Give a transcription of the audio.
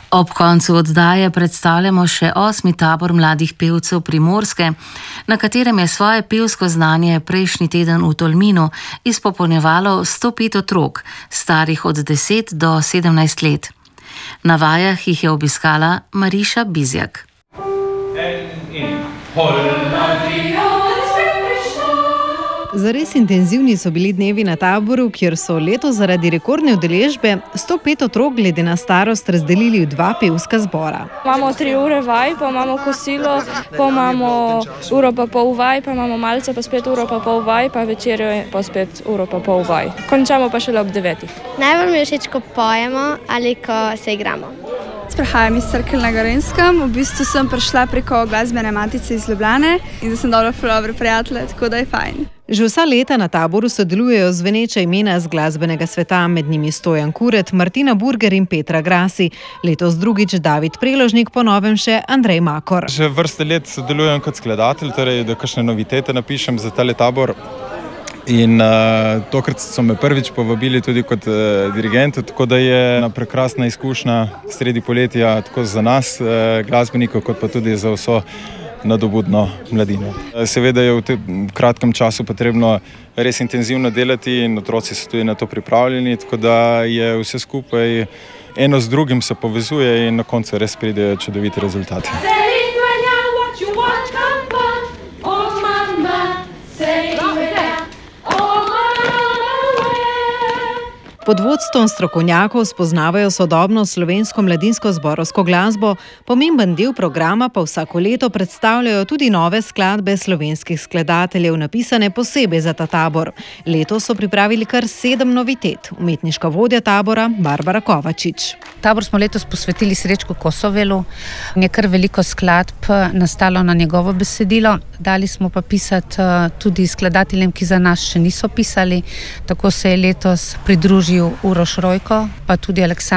Ob koncu oddaje predstavljamo še 8. tabor mladih pevcev Primorske, na katerem je svoje pevsko znanje prejšnji teden v Tolminu izpopolnjevalo 105 otrok, starih od 10 do 17 let. Na vajah jih je obiskala Mariša Bizjak. Zares intenzivni so bili dnevi na taboru, kjer so letos zaradi rekordne udeležbe 105 otrok glede na starost razdelili v 2 pevska zbora. Imamo 3 ure vaj, pa imamo kosilo, pa imamo uro pa pol vaj, pa imamo malce, pa spet uro pa pol vaj, pa večerjo pa spet uro pa pol vaj. Končamo pa šele ob 9. Najbolj mi je všeč, ko pojemo ali ko se igramo. Prihajam iz Cerkelj na Gorenjskem, v bistvu sem prišla preko glasbene matice iz Ljubljane in da sem dobre prijatelje, tako da je fajn. Že vsa leta na taboru sodelujejo zveneča imena z glasbenega sveta, med njimi Stojan Kuret, Martina Burger in Petra Grasi. Letos drugič David Preložnik, po novem še Andrej Makor. Že vrste let sodelujem kot skladatelj, torej da kakšne novitete napišem za tale tabor. In tokrat so me prvič povabili tudi kot dirigent, tako da je ena prekrasna izkušnja sredi poletja tako za nas, glasbenikov, kot pa tudi za vso nadobudno mladino. Seveda je v tem kratkem času potrebno res intenzivno delati in otroci so tudi na to pripravljeni, tako da je vse skupaj eno z drugim se povezuje in na koncu res pridejo čudoviti rezultati. Pod vodstvom strokovnjakov spoznavajo sodobno slovensko mladinsko zborovsko glasbo, pomemben del programa pa vsako leto predstavljajo tudi nove skladbe slovenskih skladateljev, napisane posebej za ta tabor. Letos so pripravili kar 7 novitet. Umetniška vodja tabora Barbara Kovačič. Tabor smo letos posvetili Srečku Kosovelu. Je kar veliko skladb nastalo na njegovo besedilo. Dali smo pa pisati tudi skladateljem, ki za nas še niso pisali. Tako se je letos pridružil Uroš Rojko, pa tudi Aleksandar